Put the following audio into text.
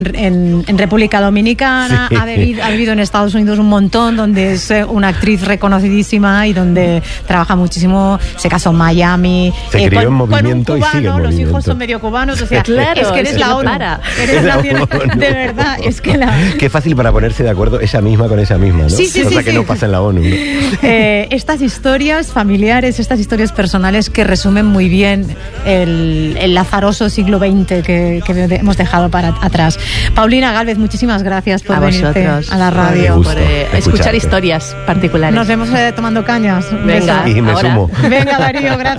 en República Dominicana, Sí. ha vivido en Estados Unidos un montón, donde es una actriz reconocidísima y donde trabaja muchísimo. Se casó en Miami. Se crió en movimiento con un cubano, y sigue en los movimiento. hijos son medio cubanos. O sea, Claro, es que eres es la que no ONU. para. Eres la ONU. ONU. De verdad, es que la... Qué fácil para ponerse de acuerdo esa misma con esa misma, ¿no? Sí, sí, Cosa sí, que sí. no pasa en la ONU, ¿no? Estas historias familiares, estas historias personales que resumen muy bien el azaroso siglo XX que hemos dejado para atrás. Paulina Gálvez, muchísimas gracias por A venirte vosotros. a la Qué radio. gusto Por escuchar escucharte. historias particulares. Nos vemos tomando cañas. Un Venga, beso. Y me ahora. sumo. Venga, Darío, gracias.